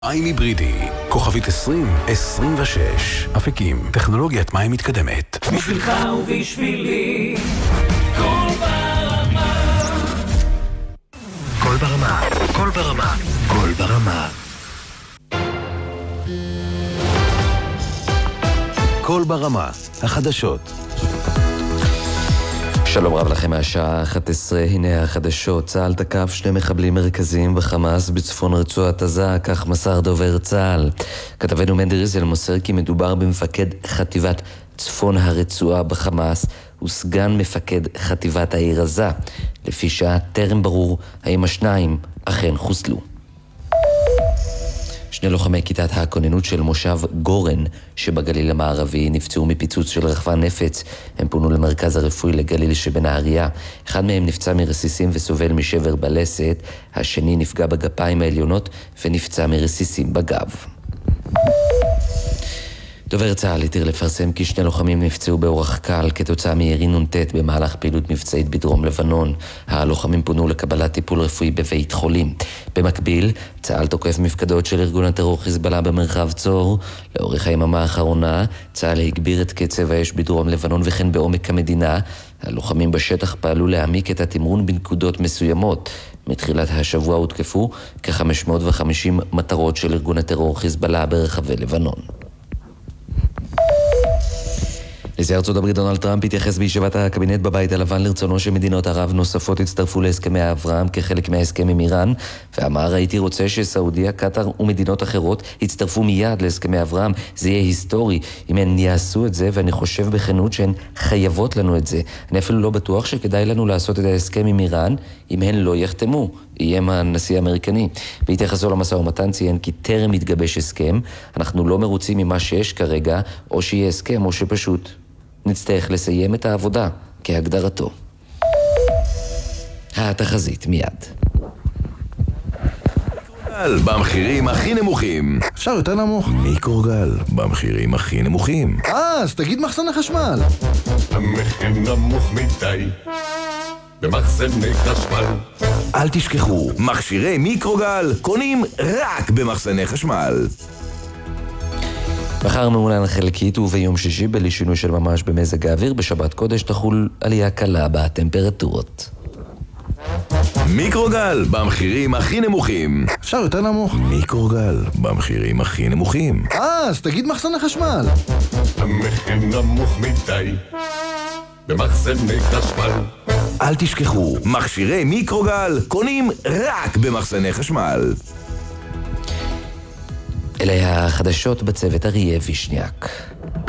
מים היברידי, כוכבית 2026, אפיקים, טכנולוגיית מים מתקדמת. בשבילך ובשבילי, קול ברמה. קול ברמה, קול ברמה, קול ברמה. קול ברמה, החדשות. שלום רב לכם מהשעה 11, הנה החדשות. צה"ל תקף 2 מחבלים מרכזיים בחמאס בצפון רצועת עזה, כך מסר דובר צה"ל. כתבנו מנדי ריזל מוסר כי מדובר במפקד חטיבת צפון הרצועה בחמאס וסגן מפקד חטיבת העיר עזה. לפי שעה טרם ברור האם השניים אכן חוסלו. 2 לוחמי כיתת הכוננות של מושב גורן שבגליל המערבי נפצעו מפיצוץ של רחפן נפץ. הם פונו למרכז הרפואי לגליל שבנהריה. אחד מהם נפצע מרסיסים וסובל משבר בלסת, השני נפגע בגפיים העליונות ונפצע מרסיסים בגב. דובר צה"ל התיר לפרסם כי 2 לוחמים נפצעו באורח קל כתוצאה מירי נ"ט במהלך פעילות מבצעית בדרום לבנון. הלוחמים פונו לקבלת טיפול רפואי בבית חולים. במקביל, צה"ל תוקף מפקדות של ארגון הטרור חיזבאללה במרחב צור. לאורך היממה האחרונה, צה"ל הגביר את קצב האש בדרום לבנון וכן בעומק המדינה. הלוחמים בשטח פעלו להעמיק את התמרון בנקודות מסוימות. מתחילת השבוע הותקפו כ-550 מטרות של ארגון הטרור חיזבאללה ברחבי לבנון. נשיא ארצות הברית דונלד טראמפ התייחס בישיבת הקבינט בבית הלבן לרצונו שמדינות ערב נוספות יצטרפו להסכמי אברהם כחלק מההסכם עם איראן, ואמר: הייתי רוצה שסעודיה, קטר ומדינות אחרות יצטרפו מיד להסכמי אברהם. זה יהיה היסטורי אם הן יעשו את זה, ואני חושב בכנות שהן חייבות לנו את זה. אני אפילו לא בטוח שכדאי לנו לעשות את ההסכם עם איראן אם הן לא יחתמו, איים הנשיא האמריקני. בהתייחסו למשא ומתן ציין כי טרם מתגבש הסכם. אנחנו לא מרוצים ממה שיש כרגע, או שיהיה הסכם או שפשוט נצטרך לסיים את העבודה כהגדרתו. התחזית מיד. מיקרוגל במחירים הכי נמוכים. אפשר יותר נמוך. מיקרוגל במחירים הכי נמוכים. אז תגיד מחסני חשמל. המחיר נמוך מדי במחסני חשמל. אל תשכחו, מכשירי מיקרוגל קונים רק במחסני חשמל. מחר מעונן חלקית וביום שישי בלי שינוי של ממש במזג האוויר. בשבת קודש תחול עלייה קלה בטמפרטורות. מיקרוגל במחירים הכי נמוכים. אפשר יותר נמוך. מיקרוגל במחירים הכי נמוכים. אז תגיד מחסני חשמל. המחיר נמוך מדי במחסני חשמל. אל תשכחו, מכשירי מיקרוגל קונים רק במחסני חשמל. אלה החדשות בצוות אריה וישניאק.